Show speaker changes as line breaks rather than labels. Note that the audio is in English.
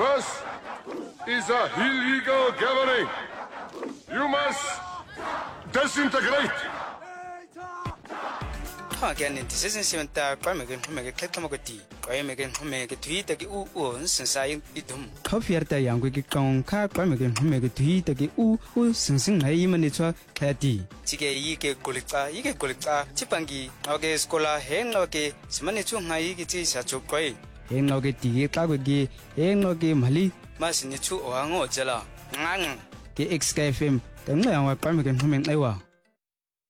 This is a illegal gathering. You must disintegrate.
Again, this isn't even the primary Kamagati. I am again to make a tweet that you own since I did him. Coffee at the young wicked gone car primary to make a tweet that you since I even it's a petty. Tige Ike Golita, Ike Golita, Chipangi, Oge Scola, Henoke, Smanichu Haigiti, such a quay. Henoke, Kawagi, Henoke Mali, Masinichu or Ango Jella. Nang, the XKFM, the now primary to make Iowa.